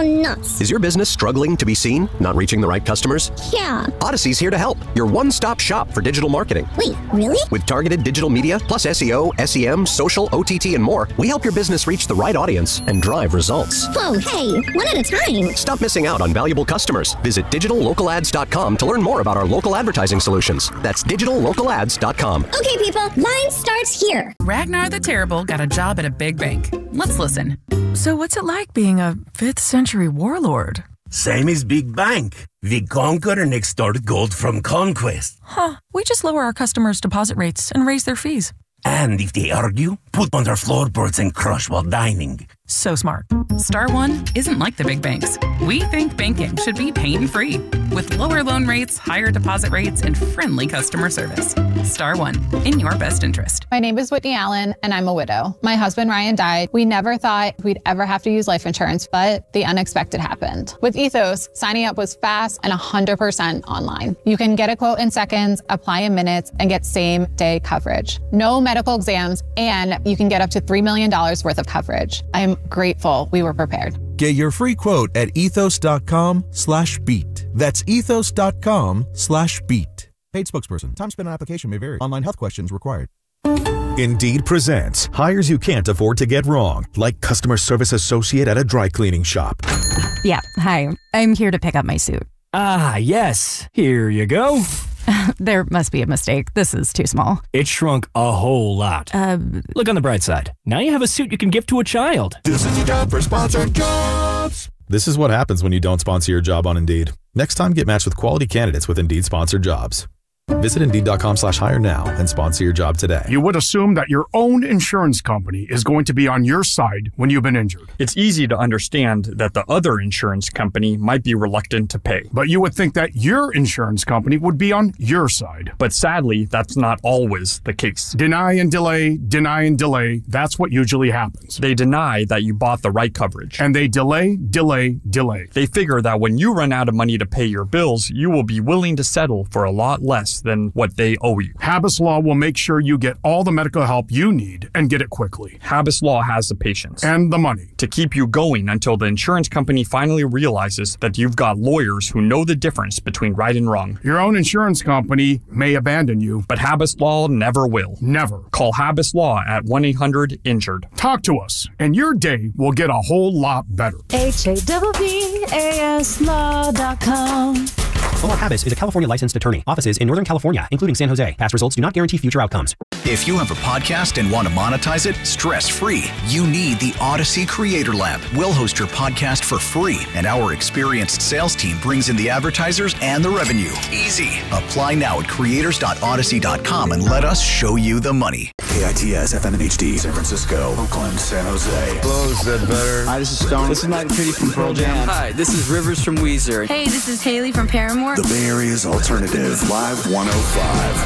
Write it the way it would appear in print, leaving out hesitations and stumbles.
nuts. Is your business struggling to be seen? Not reaching the right customers? Yeah. Odyssey's here to help. Your one-stop shop for digital marketing. Wait, really? With targeted digital media, plus SEO, SEM, social, OTT, and more, we help your business reach the right audience and drive results. Whoa, hey, one at a time. Stop missing out on valuable customers. Visit digitallocalads.com to learn more about our local advertising solutions. That's digitallocalads.com. Okay, people, line starts here. Ragnar the Terrible got a job at a big bank. Let's listen. So what's it like being a 5th century warlord? Same as big bank. We conquer and extort gold from conquest. Huh. We just lower our customers' deposit rates and raise their fees. And if they argue, put on their floorboards and crush while dining. So smart. Star One isn't like the big banks. We think banking should be pain-free, with lower loan rates, higher deposit rates, and friendly customer service. Star One, in your best interest. My name is Whitney Allen, and I'm a widow. My husband, Ryan, died. We never thought we'd ever have to use life insurance, but the unexpected happened. With Ethos, signing up was fast and 100% online. You can get a quote in seconds, apply in minutes, and get same-day coverage. No medical exams, and you can get up to $3 million worth of coverage. I'm grateful we were prepared. Get your free quote at ethos.com/beat. That's ethos.com/beat. Paid spokesperson. Time spent on application may vary. Online health questions required. Indeed presents hires you can't afford to get wrong, like customer service associate at a dry cleaning shop. Yeah, hi. I'm here to pick up my suit. Ah, yes. Here you go. There must be a mistake. This is too small. It shrunk a whole lot. Look on the bright side. Now you have a suit you can give to a child. This is your job for sponsored jobs. This is what happens when you don't sponsor your job on Indeed. Next time, get matched with quality candidates with Indeed sponsored jobs. Visit Indeed.com/hire now and sponsor your job today. You would assume that your own insurance company is going to be on your side when you've been injured. It's easy to understand that the other insurance company might be reluctant to pay. But you would think that your insurance company would be on your side. But sadly, that's not always the case. Deny and delay, deny and delay. That's what usually happens. They deny that you bought the right coverage. And they delay, delay, delay. They figure that when you run out of money to pay your bills, you will be willing to settle for a lot less than what they owe you. Habas Law will make sure you get all the medical help you need and get it quickly. Habas Law has the patience and the money to keep you going until the insurance company finally realizes that you've got lawyers who know the difference between right and wrong. Your own insurance company may abandon you, but Habas Law never will. Never. Call Habas Law at 1-800-INJURED. Talk to us, and your day will get a whole lot better. HABBASLaw.com. Omar Habas is a California licensed attorney. Offices in Northern California, including San Jose. Past results do not guarantee future outcomes. If you have a podcast and want to monetize it stress-free, you need the Odyssey Creator Lab. We'll host your podcast for free, and our experienced sales team brings in the advertisers and the revenue. Easy. Apply now at creators.odyssey.com and let us show you the money. KITS FM and HD, San Francisco, Oakland, San Jose. Hello, is that better? Hi, this is Stone. This is Mike Pretty from Pearl Jam. Hi, this is Rivers from Weezer. Hey, this is Haley from Paramore. The Bay Area's alternative, Live 105.